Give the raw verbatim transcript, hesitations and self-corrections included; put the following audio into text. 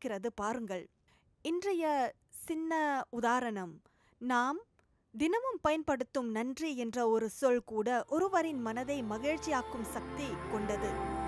இருக்கிறது பாருங்கள். இன்றைய சின்ன உதாரணம், நாம் தினமும் பயன்படுத்தும் நன்றி என்ற ஒரு சொல் கூட ஒருவரின் மனதை மகிழ்ச்சியாக்கும் சக்தி கொண்டது.